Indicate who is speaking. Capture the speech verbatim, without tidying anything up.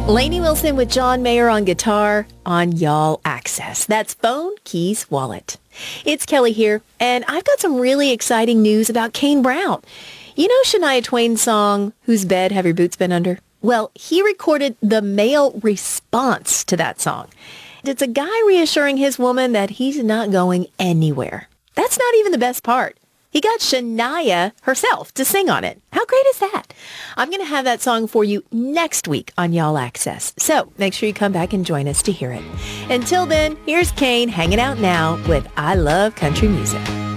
Speaker 1: Lainey Wilson with John Mayer on guitar on Y'all Access. That's Phone, Keys, Wallet. It's Kelly here, and I've got some really exciting news about Kane Brown. You know Shania Twain's song, Whose Bed Have Your Boots Been Under? Well, he recorded the male response to that song. It's a guy reassuring his woman that he's not going anywhere. That's not even the best part. He got Shania herself to sing on it. How great is that? I'm going to have that song for you next week on Y'all Access. So make sure you come back and join us to hear it. Until then, here's Kane hanging out now with I Love Country Music.